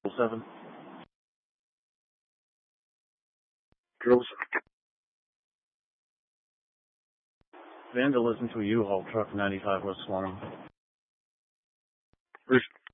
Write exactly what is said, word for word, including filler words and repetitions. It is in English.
seven. Girls. Vandalism to a U-Haul truck ninety-five West Swanham. First